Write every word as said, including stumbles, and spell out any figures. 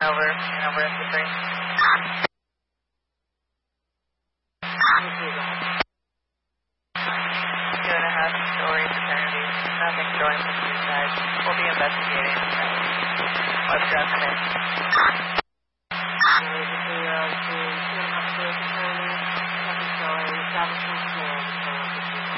over, and over at the three. Two and a half story fraternity. Nothing showing from suicide. We'll be investigating. Let's grab him in.